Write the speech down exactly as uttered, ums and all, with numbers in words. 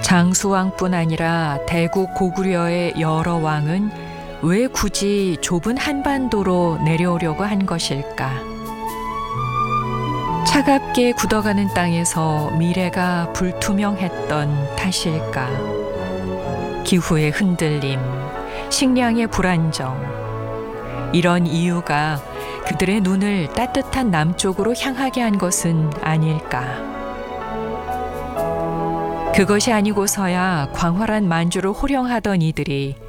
장수왕뿐 아니라 대국 고구려의 여러 왕은 왜 굳이 좁은 한반도로 내려오려고 한 것일까? 차갑게 굳어가는 땅에서 미래가 불투명했던 탓일까? 기후의 흔들림, 식량의 불안정, 이런 이유가 그들의 눈을 따뜻한 남쪽으로 향하게 한 것은 아닐까? 그것이 아니고서야 광활한 만주를 호령하던 이들이